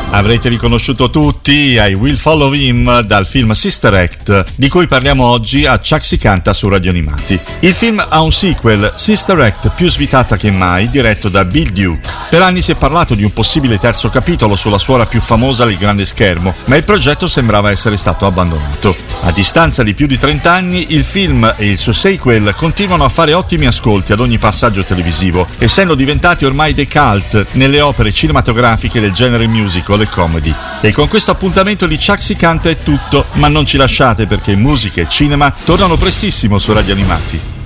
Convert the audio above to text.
Avrete riconosciuto tutti I Will Follow Him dal film Sister Act, di cui parliamo oggi a Ciak si canta su Radio Animati. Il film ha un sequel, Sister Act più svitata che mai, diretto da Bill Duke. Per anni si è parlato di un possibile terzo capitolo sulla suora più famosa del grande schermo, ma il progetto sembrava essere stato abbandonato. A distanza di più di 30 anni, il film e il suo sequel continuano a fare ottimi ascolti ad ogni passaggio televisivo, essendo diventati ormai dei cult nelle opere cinematografiche del genere musical e comedy. E con questo appuntamento di Ciak si canta è tutto, ma non ci lasciate perché musica e cinema tornano prestissimo su Radio Animati.